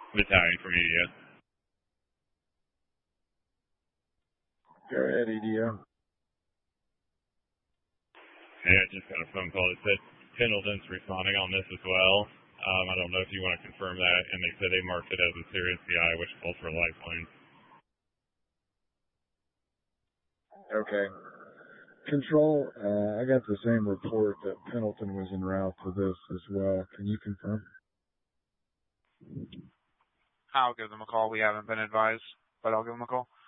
Battalion from EDO. Go ahead, EDO. Hey, I just got a phone call that said Pendleton's responding on this as well. I don't know if you want to confirm that, and they said they marked it as a serious CI, which calls for a lifeline. Okay. Control, I got the same report that Pendleton was en route to this as well. Can you confirm? I'll give them a call. We haven't been advised, but I'll give them a call.